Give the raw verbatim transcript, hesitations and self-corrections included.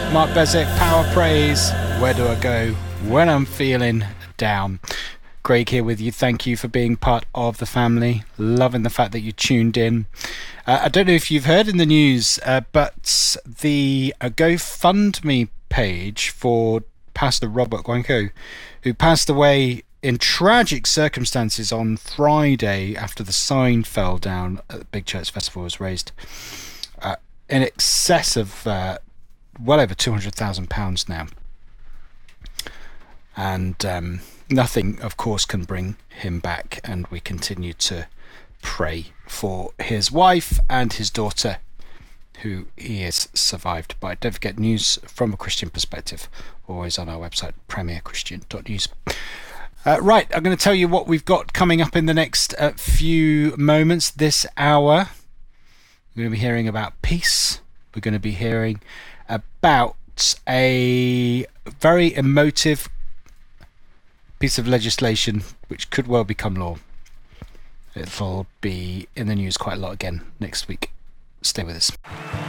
Mark Bezek, Power Praise. Where do I go when I'm feeling down? Craig here with you. Thank you for being part of the family. Loving the fact that you tuned in. Uh, I don't know if you've heard in the news, uh, but the uh, GoFundMe page for Pastor Robert Guanco, who passed away in tragic circumstances on Friday after the sign fell down at the Big Church Festival, was raised uh, in excess of uh, well over two hundred thousand pounds now. And um, nothing, of course, can bring him back. And we continue to pray for his wife and his daughter, who he is survived by. Don't forget, news from a Christian perspective, always on our website, premier christian dot news. Uh, right, I'm going to tell you what we've got coming up in the next uh, few moments. This hour, we're going to be hearing about peace. We're going to be hearing about a very emotive piece of legislation which could well become law. It'll be in the news quite a lot again next week. Stay with us.